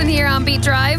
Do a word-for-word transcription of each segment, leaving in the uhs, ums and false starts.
seven here on Beat Drive.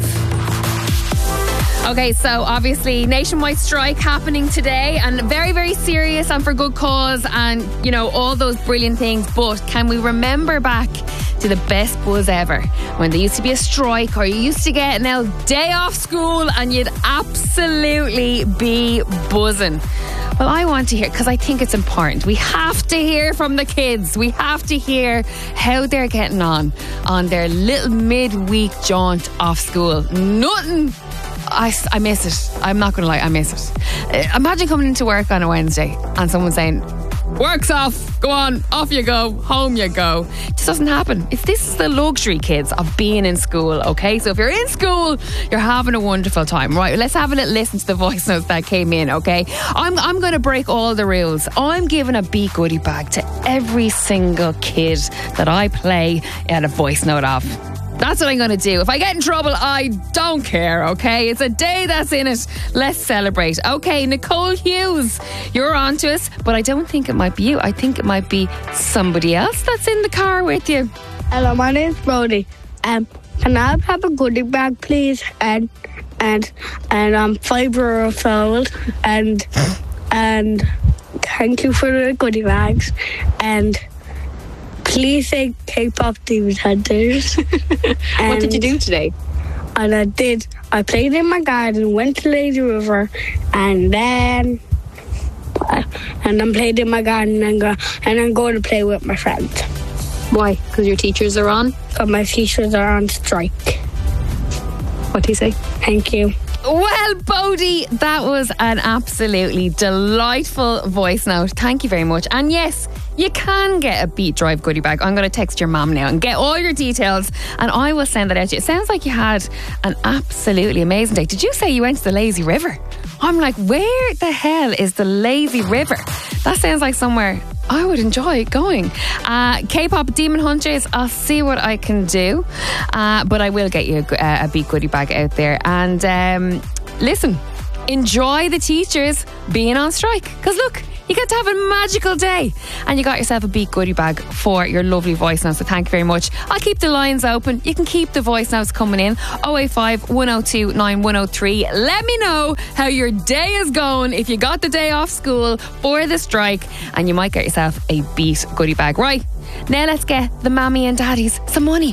Okay, so obviously nationwide strike happening today, and very, very serious and for good cause, and you know, all those brilliant things. But can we remember back to the best buzz ever when there used to be a strike, or you used to get now day off school and you'd absolutely be buzzing? Well, I want to hear, because I think it's important. We have to hear from the kids. We have to hear how they're getting on on their little midweek jaunt off school. Nothing. I, I miss it. I'm not going to lie, I miss it. Uh, imagine coming into work on a Wednesday and someone saying, work's off, go on, off you go, home you go. It just doesn't happen. It's, this is the luxury, kids, of being in school, okay? So if you're in school, you're having a wonderful time. Right, let's have a little listen to the voice notes that came in, okay? I'm, I'm going to break all the rules. I'm giving a Beat goodie bag to every single kid that I play at a voice note of. That's what I'm going to do. If I get in trouble, I don't care, okay? It's a day that's in it. Let's celebrate. Okay, Nicole Hughes, you're on to us, but I don't think it might be you. I think it might be somebody else that's in the car with you. Hello, my name's Brody. Um, can I have a goodie bag, please? And and and I'm five years old. And and thank you for the goodie bags. And please say K-pop Demon Hunters. What did you do today? And I did. I played in my garden, went to Lazy River, and then uh, and then played in my garden and go and I'm going to play with my friends. Why? Because your teachers are on? But my teachers are on strike. What do you say? Thank you. Well, Bodie, that was an absolutely delightful voice note. Thank you very much. And yes, you can get a Beat Drive goodie bag. I'm going to text your mum now and get all your details, and I will send that out to you. It sounds like you had an absolutely amazing day. Did you say you went to the Lazy River? I'm like, where the hell is the Lazy River? That sounds like somewhere I would enjoy going. Uh, K-pop Demon Hunters, I'll see what I can do. Uh, but I will get you a, a Beat goodie bag out there. And um, listen, enjoy the teachers being on strike. Because look, you get to have a magical day, and you got yourself a Beat goodie bag for your lovely voice notes. So thank you very much. I'll keep the lines open. You can keep the voice notes coming in. oh eight five, one oh two, nine one oh three. Let me know how your day is going, if you got the day off school for the strike, and you might get yourself a Beat goodie bag. Right, now let's get the mammy and daddies some money.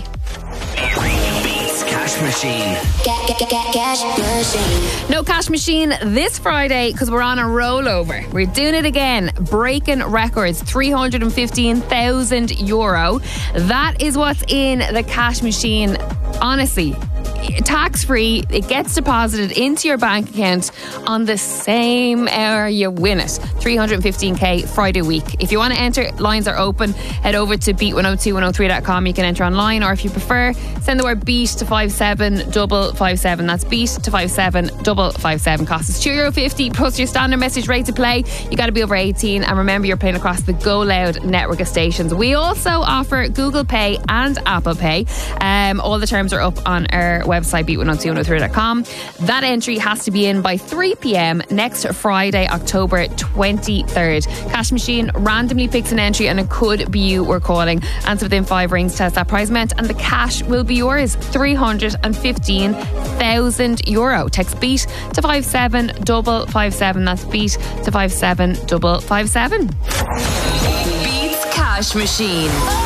Cash machine. Get, get, get, get, cash machine. No cash machine this Friday because we're on a rollover. We're doing it again. Breaking records. three hundred fifteen thousand euro. That is what's in the cash machine. Honestly, tax free. It gets deposited into your bank account on the same hour you win it. three hundred fifteen k Friday week. If you want to enter, lines are open. Head over to beat one oh two one oh three dot com. You can enter online, or if you prefer, send the word beat to five seven five five seven. That's beat to five seven five five seven. Cost is two euro fifty plus your standard message rate to play. You got to be over eighteen, and remember, you're playing across the Go Loud network of stations. We also offer Google Pay and Apple Pay. Um, all the terms are up on our website, beat one oh two one oh three dot com. That entry has to be in by three p.m. next Friday, October twenty-third. Cash machine randomly picks an entry, and it could be you we're calling. Answer within five rings, test that prize meant, and the cash will be yours. three hundred fifteen thousand euro. Text beat to five seven five five seven. That's beat to five seven five five seven. Beats Cash Machine.